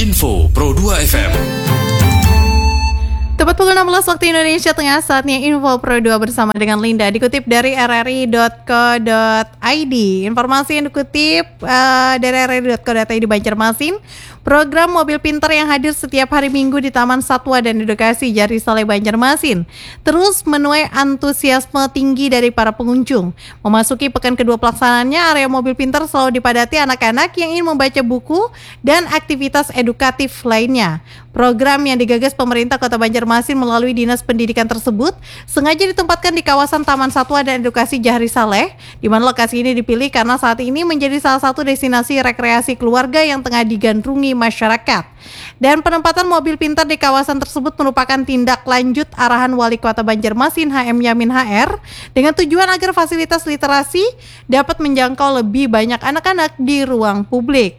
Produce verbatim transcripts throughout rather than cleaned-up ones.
Info Pro dua F M. Tepat pukul enam belas waktu Indonesia Tengah, saatnya Info Pro dua bersama dengan Linda, dikutip dari r r i dot co dot i d. Informasi yang dikutip uh, dari r r i dot co dot i d Banjarmasin, program mobil pintar yang hadir setiap hari Minggu di Taman Satwa dan Edukasi Jarisaleh Banjarmasin terus menuai antusiasme tinggi dari para pengunjung. Memasuki pekan kedua pelaksanaannya, area mobil pintar selalu dipadati anak-anak yang ingin membaca buku dan aktivitas edukatif lainnya. Program yang digagas pemerintah Kota Banjarmasin melalui Dinas Pendidikan tersebut sengaja ditempatkan di kawasan Taman Satwa dan Edukasi Jarisaleh, di mana lokasi ini dipilih karena saat ini menjadi salah satu destinasi rekreasi keluarga yang tengah digandrungi masyarakat. Dan penempatan mobil pintar di kawasan tersebut merupakan tindak lanjut arahan Wali Kota Banjarmasin H M Yamin H R dengan tujuan agar fasilitas literasi dapat menjangkau lebih banyak anak-anak di ruang publik.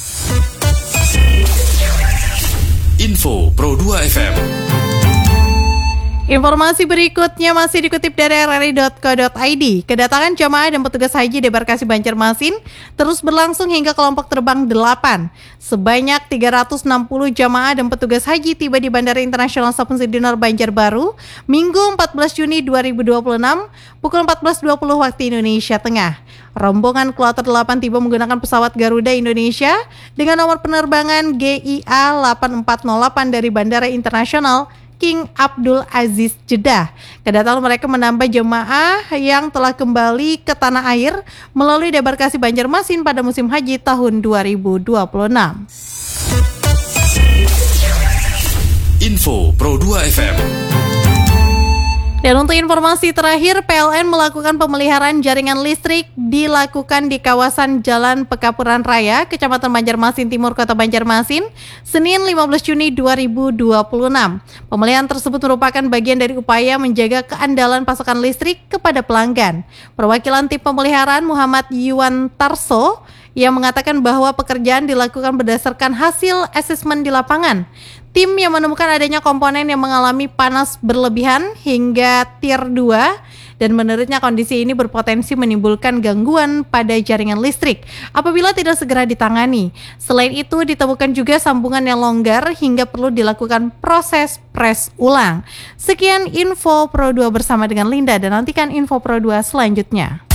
Info Pro dua F M. Informasi berikutnya masih dikutip dari r r i dot co dot i d. Kedatangan jamaah dan petugas haji debarkasi Banjarmasin terus berlangsung hingga kelompok terbang delapan. Sebanyak tiga ratus enam puluh jamaah dan petugas haji tiba di Bandara Internasional Sapunsi Dinar Banjarbaru Minggu empat belas Juni dua ribu dua puluh enam pukul empat belas dua puluh waktu Indonesia Tengah. Rombongan kloter delapan tiba menggunakan pesawat Garuda Indonesia dengan nomor penerbangan G I A delapan empat nol delapan dari Bandara Internasional King Abdul Aziz Jeddah. Kedatangan mereka menambah jemaah yang telah kembali ke tanah air melalui debarkasi Banjarmasin pada musim haji tahun dua ribu dua puluh enam. Info Pro dua F M. Dan untuk informasi terakhir, P L N melakukan pemeliharaan jaringan listrik dilakukan di kawasan Jalan Pekapuran Raya, Kecamatan Banjarmasin Timur, Kota Banjarmasin, Senin lima belas Juni dua ribu dua puluh enam. Pemeliharaan tersebut merupakan bagian dari upaya menjaga keandalan pasokan listrik kepada pelanggan. Perwakilan tim pemeliharaan Muhammad Yuwan Tarso yang mengatakan bahwa pekerjaan dilakukan berdasarkan hasil asesmen di lapangan. Tim yang menemukan adanya komponen yang mengalami panas berlebihan hingga tier dua dan menurutnya kondisi ini berpotensi menimbulkan gangguan pada jaringan listrik apabila tidak segera ditangani. Selain itu ditemukan juga sambungan yang longgar hingga perlu dilakukan proses pres ulang. Sekian Info Pro dua bersama dengan Linda dan nantikan Info Pro dua selanjutnya.